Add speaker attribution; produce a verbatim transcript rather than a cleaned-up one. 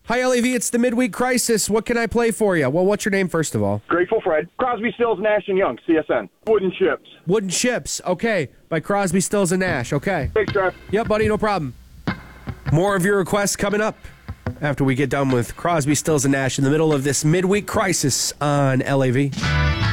Speaker 1: Hi, L A V. It's the Midweek Crisis. What can I play for you? Well, what's your name, first of all?
Speaker 2: Grateful Fred. Crosby, Stills, Nash and Young, C S N. Wooden Chips.
Speaker 1: Wooden Chips. Okay. By Crosby, Stills, and Nash. Okay.
Speaker 2: Thanks, Trev.
Speaker 1: Yep, buddy. No problem. More of your requests coming up after we get done with Crosby, Stills, and Nash in the middle of this Midweek Crisis on L A V.